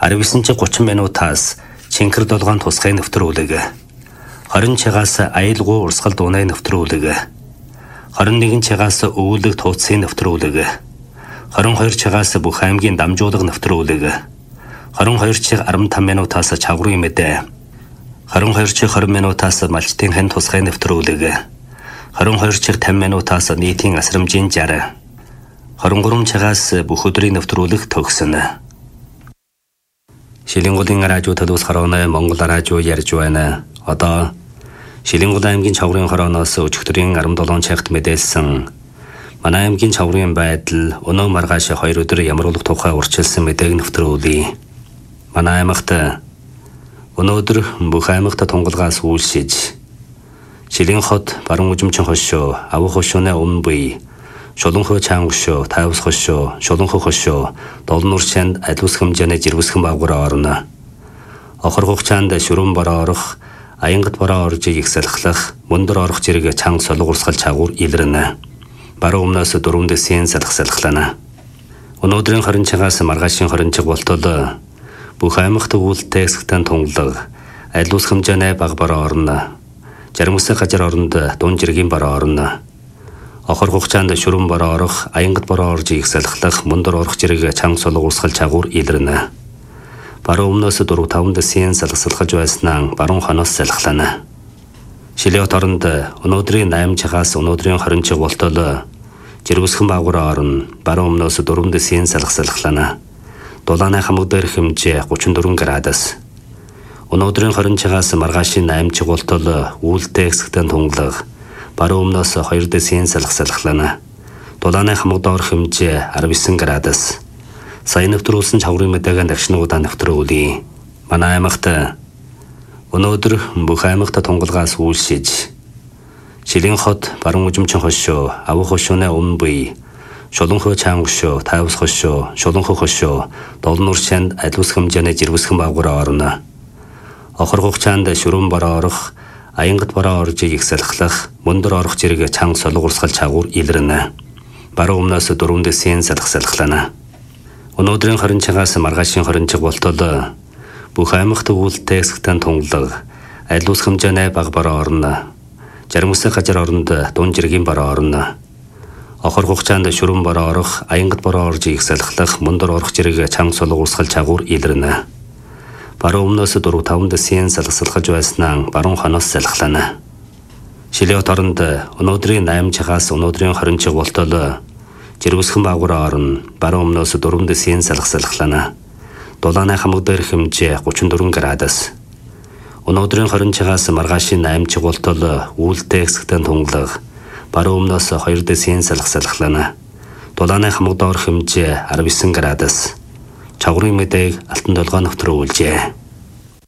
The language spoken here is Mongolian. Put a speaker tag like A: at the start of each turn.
A: 19-30 минутаас Чинкэр долгаан тусгай нэвтрүүлэг. 20 чагаас аюулгүй урсгал дуунай нэвтрүүлэг. 21 чагаас өвөлөг тууцсын нэвтрүүлэг. 22 чагаас бүх аймгийн дамжуулга нэвтрүүлэг. 22 чиг 15 минутаас чаврын мэдээ. 22 чиг 20 минутаас малчтын хэн тусгай нэвтрүүлэг. 22 чиг 50 минутаас нийтийн асрамжийн жар. 23 чагаас бүх өдрийн нэвтрүүлэг төгснө. Шилэнгулын радио төлөвс хорооны Монгол радио ярьж байна. Одоо Шилэнгул аймгийн Чаврын хорооноос өчигдрийн 17 цагт мэдээлсэн манай аймгийн Чаврын байдал өнөө маргааш 2 өдөр ямруулах тухай урьдчилсан мэдээг нэвтрүүлье. Манай аймагт өнөөдөр бүх аймагт тунгалгаас үйлшиж Шилэн хот баруун үжимчин хошоо, авах хошооны өмнө буй Шулуунхөө чаан хошоо, Тайвас хошоо, Шулуунхөө хошоо, Долнуур чанд аливс хэмжээний жирвсхэн багвар орно. Охоргох чанд шүрэн бороо орох, аянгат бороо оржийг их салхлах, мөндөр орох зэрэг чанга солгоурсгал чагуур илэрнэ. Баруун өмнөөс 4 дэсийн салхлана. Өнөөдрийн 20 цагаас маргаашийн 20 цаг болтол бүх аймагт үүлтэй хэсэгтэн тунгалаг, аливс хэмжээний баг бороо орно. Жармусны газар оронд дун жиргийн бороо орно. Охоргох чанд шүрэн бороо орох, аянгат бороо оржийг салхлах, мөндөр орох зэрэг чанга солгоурсгал чагуур илэрнэ. Баруун өмнөөс 4-5 дэсийн салхалж байснаа баруун хоноос салхлана. Шилээ хот оронд өнөөдрийн 8 цагаас өнөөдрийн 20 цаг болтол жирвсхэн багвар орно. Баруун өмнөөс 4 дэсийн салхлана. Дулааны хамаг дээр хэмжээ 34 градус. Өнөөдрийн 20 цагаас маргаашийн 8 цаг болтол үүлтэй хэсэгтэн тунгалаг. Баруун өмнөөс 2 дэсийн салхлана. Дулааны хамаг доор хэмжээ 19 градус. Сайн нэвтрүүлсэн Чаврын мэдээгийн дагшнуудаа нэвтрүүлье. Манай аймагт өнөөдөр бүх аймагт тунгалгаас үйлшиж Шилэн хот баруун үжимчин хошоо, авах хошооны өмнө буй Шулуунхөө чаан хошоо, Тайвас хошоо, Шулуунхөө хошоо, Долнуур чанд аливс хэмжээний жирвсхэн багвар орно. Охоргох чанд шүрэн бороо орох, аянгат бороо оржийг их салхлах, мөндөр орох зэрэг чанга солгоурсгал чагуур илэрнэ. Баруун өмнөөс 4 дэсийн салхлана. Өнөөдрийн 20 цагаас маргаашийн 20 цаг болтол бүх аймагт үүлтэй хэсэгтэн тунгалаг, аливс хэмжээний баг бороо орно. Жармусны газар оронд дун жиргийн бороо орно. Охоргох чанд шүрэн бороо орох, аянгат бороо оржийг салхлах, мөндөр орох зэрэг чанга солгоурсгал чагуур илэрнэ. Баруун өмнөөс 4-5 дэсийн салхалж байснаа баруун хоноос салхлана. Шилээ хот оронд өнөөдрийн 8 цагаас өнөөдрийн 20 цаг болтол жирвсхэн багвар орно. Баруун өмнөөс 4 дэсийн салхлана. Дулааны хамаг дээр хэмжээ 34 градус. Өнөөдрийн 20 цагаас маргаашийн 8 цаг болтол үүлтэй хэсэгтэн тунгалаг. Баруун өмнөөс 2 дэсийн салхлана. Дулааны хамаг доор хэмжээ 19 градус. Чаврын мэдээг Алтан толгой нэвтрүүлжээ.